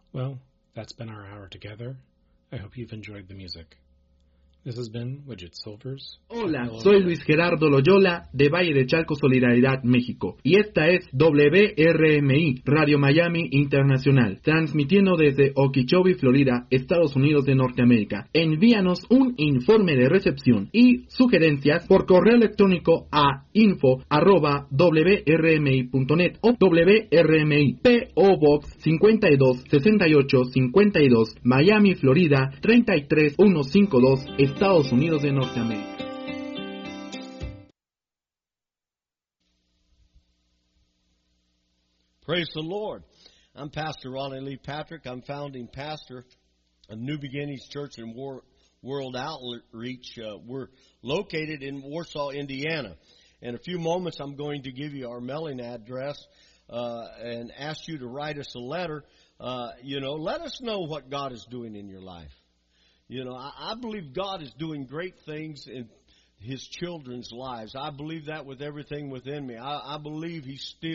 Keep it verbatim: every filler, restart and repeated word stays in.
Well, that's been our hour together. I hope you've enjoyed the music. This has been Widget Silvers. Hola, soy Luis Gerardo Loyola de Valle de Chalco, Solidaridad, México. Y esta es W R M I, Radio Miami Internacional, transmitiendo desde Okeechobee, Florida, Estados Unidos de Norteamérica. Envíanos un informe de recepción y sugerencias por correo electrónico a info arroba w r m i punto net o W R M I, P O Box cincuenta y dos sesenta y ocho cincuenta y dos, Miami, Florida treinta y tres mil ciento cincuenta y dos, Estados Unidos de Norteamérica. Praise the Lord. I'm Pastor Ronnie Lee Patrick. I'm founding pastor of New Beginnings Church and War, World Outreach. Uh, we're located in Warsaw, Indiana. In a few moments, I'm going to give you our mailing address uh, and ask you to write us a letter. Uh, you know, let us know what God is doing in your life. You know, I, I believe God is doing great things in His children's lives. I believe that with everything within me. I, I believe He's still